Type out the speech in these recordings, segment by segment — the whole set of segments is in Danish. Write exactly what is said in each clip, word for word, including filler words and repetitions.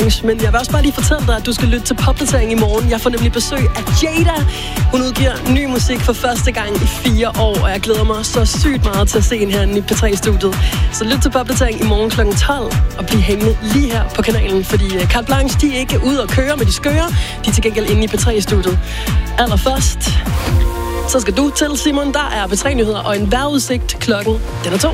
Men jeg vil også bare lige fortælle dig, at du skal lytte til Popdatering i morgen. Jeg får nemlig besøg af Jada. Hun udgiver ny musik for første gang i fire år, og jeg glæder mig så sygt meget til at se hende herinde i P tre-studiet. Så lyt til Popdatering i morgen klokken tolv, og bliv hængende lige her på kanalen, fordi Carte Blanche, de er ikke ude og køre med de skøre. De er til gengæld inde i P tre-studiet. Allerførst, så skal du til, Simon. Der er P tre-nyheder og en vejrudsigt klokken. Den er to.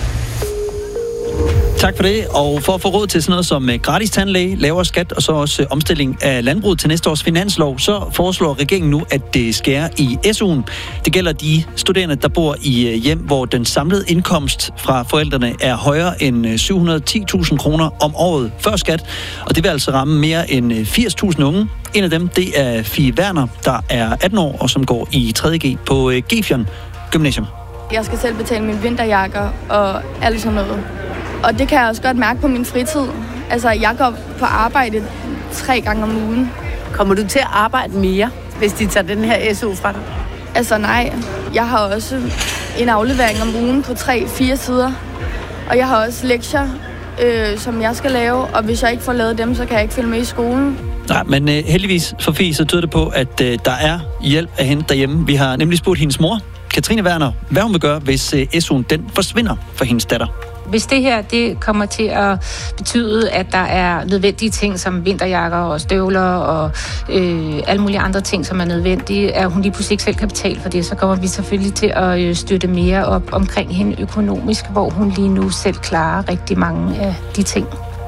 Tak for det, og for at få råd til sådan noget som gratis tandlæge, lavere skat og så også omstilling af landbruget til næste års finanslov, så foreslår regeringen nu, at det skærer i S U'en. Det gælder de studerende, der bor i hjem, hvor den samlede indkomst fra forældrene er højere end syv hundrede og ti tusind kroner om året før skat, og det vil altså ramme mere end firs tusind unge. En af dem, det er Fie Werner, der er atten år og som går i tredje G på Gefjern Gymnasium. Jeg skal selv betale mine vinterjakker og alt sådan noget. Og det kan jeg også godt mærke på min fritid. Altså, jeg går på arbejde tre gange om ugen. Kommer du til at arbejde mere, hvis de tager den her S U fra dig? Altså, nej. Jeg har også en aflevering om ugen på tre-fire sider. Og jeg har også lektier, øh, som jeg skal lave. Og hvis jeg ikke får lavet dem, så kan jeg ikke følge med i skolen. Nej, men øh, heldigvis for Fie, så tyder det på, at øh, der er hjælp at hente derhjemme. Vi har nemlig spurgt hendes mor, Katrine Werner, hvad hun vil gøre, hvis øh, S U'en den forsvinder for hendes datter. Hvis det her det kommer til at betyde, at der er nødvendige ting som vinterjakker og støvler og øh, alle mulige andre ting, som er nødvendige, at hun lige pludselig ikke selv kan betale for det, så kommer vi selvfølgelig til at øh, støtte mere op omkring hende økonomisk, hvor hun lige nu selv klarer rigtig mange af de ting.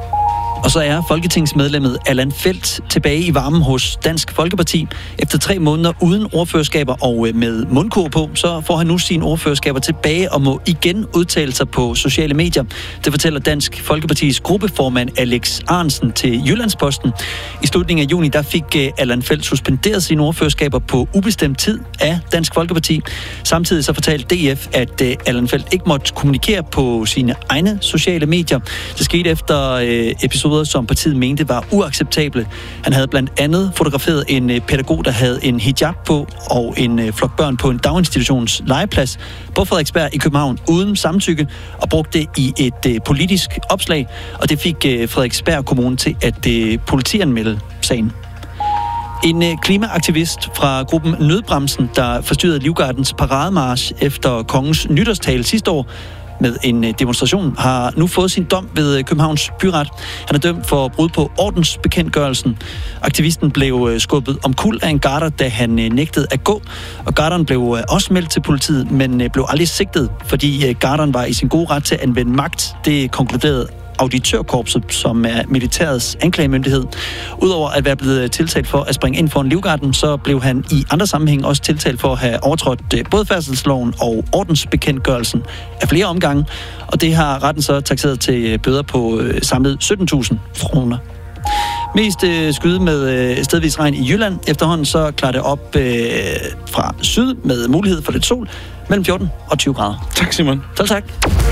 Og så er folketingsmedlemmet Allan Feldt tilbage i varmen hos Dansk Folkeparti. Efter tre måneder uden ordførerskaber og med mundkurv på, så får han nu sine ordførerskaber tilbage og må igen udtale sig på sociale medier. Det fortæller Dansk Folkepartis gruppeformand Alex Ahrendtsen til Jyllandsposten. I slutningen af juni, der fik Allan Feldt suspenderet sine ordførerskaber på ubestemt tid af Dansk Folkeparti. Samtidig så fortalte D F, at Allan Feldt ikke måtte kommunikere på sine egne sociale medier. Det skete efter episoder, som partiet mente var uacceptable. Han havde blandt andet fotograferet en pædagog, der havde en hijab på, og en flok børn på en daginstitutions legeplads på Frederiksberg i København uden samtykke, og brugte det i et politisk opslag, og det fik Frederiksberg Kommune til at politianmelde sagen. En klimaaktivist fra gruppen Nødbremsen, der forstyrrede Livgardens parademarch efter kongens nytårstale sidste år, med en demonstration, har nu fået sin dom ved Københavns Byret. Han er dømt for brud på ordensbekendtgørelsen. Aktivisten blev skubbet omkuld af en garder, da han nægtede at gå, og garderen blev også meldt til politiet, men blev aldrig sigtet, fordi garderen var i sin gode ret til at anvende magt. Det konkluderede auditørkorpset, som er militærets anklagemyndighed. Udover at være blevet tiltalt for at springe ind for en livgarden, så blev han i andre sammenhæng også tiltalt for at have overtrådt både færdselsloven og ordensbekendtgørelsen af flere omgange, og det har retten så takseret til bøder på samlet sytten tusind kroner. Mest øh, skyde med øh, stedvis regn i Jylland. Efterhånden så klarer det op øh, fra syd med mulighed for lidt sol mellem fjorten og tyve grader. Tak, Simon. Selv tak.